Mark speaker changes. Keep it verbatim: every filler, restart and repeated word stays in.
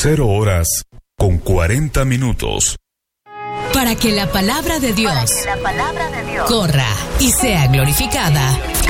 Speaker 1: Cero horas con cuarenta minutos.
Speaker 2: Para que la palabra de Dios,
Speaker 3: Para que la palabra de Dios
Speaker 2: corra y sea glorificada,